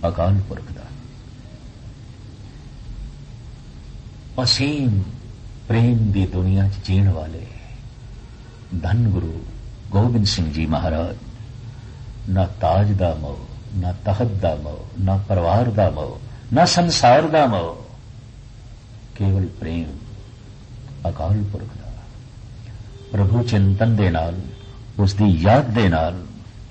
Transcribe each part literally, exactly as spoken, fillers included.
ਅਕਾਲ ਪੁਰਖ ਦਾ। ਅਸੀਮ ਪ੍ਰੇਮ ਦੀ ਦੁਨੀਆ 'ਚ ਜੀਣ ਵਾਲੇ ਧੰਨ ਗੁਰੂ ਗੋਬਿੰਦ ਸਿੰਘ ਜੀ ਮਹਾਰਾਜ, ਨਾ ਤਾਜ ਦਾ ਮੋਹ, ਨਾ ਤਖਤ ਦਾ ਮੋਹ, ਨਾ ਪਰਿਵਾਰ ਦਾ ਮੋਹ, ਨਾ ਸੰਸਾਰ ਦਾ ਮੋਹ, ਕੇਵਲ ਪ੍ਰੇਮ ਅਕਾਲ ਪੁਰਖ ਦਾ। ਪ੍ਰਭੂ ਚਿੰਤਨ ਦੇ ਨਾਲ, ਉਸ ਦੀ ਯਾਦ ਦੇ ਨਾਲ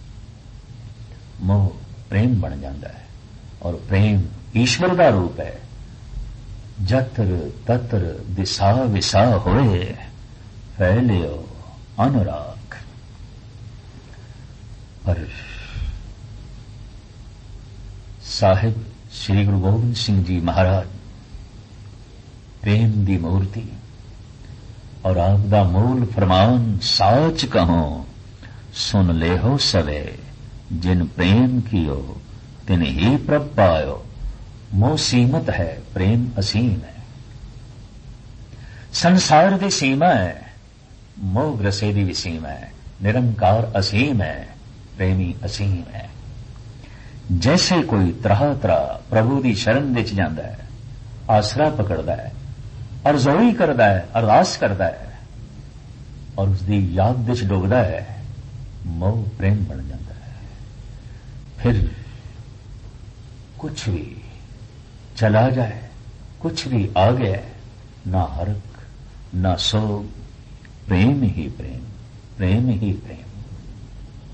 ਮੋਹ ਪ੍ਰੇਮ ਬਣ ਜਾਂਦਾ ਹੈ। ਔਰ ਪ੍ਰੇਮ ਈਸ਼ਵਰ ਦਾ ਰੂਪ ਹੈ। ਜਤਰ ਤਤਰ ਦਿਸਾ ਵਿਸਾ ਹੋਏ, ਫੈਲਿਓ ਅਨੁਰਾਗ। ਪਰ ਸਾਹਿਬ ਸ੍ਰੀ ਗੁਰੂ ਗੋਬਿੰਦ ਸਿੰਘ ਜੀ ਮਹਾਰਾਜ ਪ੍ਰੇਮ ਦੀ ਮੂਰਤੀ, ਔਰ ਆਪ ਦਾ ਮੂਲ ਫਰਮਾਨ ਸਾਚ ਕਹੋ ਸੁਨ ਲੇਹੋ ਸਵੇ, ਜਿਨ ਪ੍ਰੇਮ ਕੀਓ ਤਿਨ ਹੀ ਪ੍ਰਭ ਪਾਇਓ। ਮੋਹ ਸੀਮਤ ਹੈ, ਪ੍ਰੇਮ ਅਸੀਮ ਹੈ। ਸੰਸਾਰ ਦੀ ਸੀਮਾ ਹੈ, ਮੋਹ ਗ੍ਰਸੇ ਦੀ ਵੀ ਸੀਮਾ ਹੈ। ਨਿਰੰਕਾਰ ਅਸੀਮ ਹੈ, ਪ੍ਰੇਮੀ ਅਸੀਮ ਹੈ। ਜੈਸੇ ਕੋਈ ਤਰਾਹ ਤਰਾਹ ਪ੍ਰਭੂ ਦੀ ਸ਼ਰਨ ਵਿੱਚ ਜਾਂਦਾ ਹੈ, ਆਸਰਾ ਪਕੜਦਾ ਹੈ, ਅਰਜ਼ੋਈ ਕਰਦਾ ਹੈ, ਅਰਦਾਸ ਕਰਦਾ ਹੈ, ਔਰ ਉਸ ਦੀ ਯਾਦ ਵਿੱਚ ਡੁੱਬਦਾ ਹੈ, ਮੋਹ ਪ੍ਰੇਮ ਬਣ ਜਾਂਦਾ ਹੈ। ਫਿਰ ਕੁਛ ਵੀ ਚਲਾ ਜਾਏ, ਕੁਛ ਵੀ ਆ ਗਿਆ, ਨਾ ਹਰਕ ਨਾ ਸੋਗ, प्रेम ही प्रेम, प्रेम ही प्रेम।